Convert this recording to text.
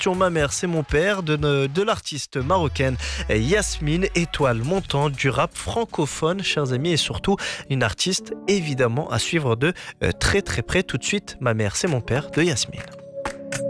chanson Ma mère c'est mon père de l'artiste marocaine Yasmine, étoile montante du rap francophone, chers amis, et surtout une artiste évidemment à suivre de très très près. Tout de suite, Ma mère c'est mon père de Yasmine.